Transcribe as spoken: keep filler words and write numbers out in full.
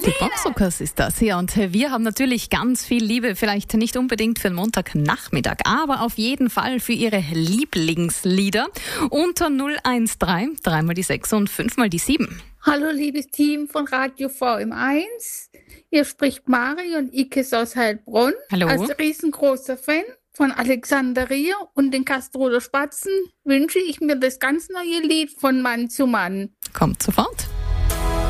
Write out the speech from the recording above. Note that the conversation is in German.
Die Boxuckers ist das hier und wir haben natürlich ganz viel Liebe, vielleicht nicht unbedingt für den Montagnachmittag, aber auf jeden Fall für ihre Lieblingslieder unter null eins drei, drei mal die sechs und fünf mal die sieben. Hallo liebes Team von Radio V M eins, hier spricht Mari und Ikes aus Heilbronn. Hallo. Als riesengroßer Fan von Alexandria und den Kastroder Spatzen wünsche ich mir das ganz neue Lied von Mann zu Mann. Kommt sofort.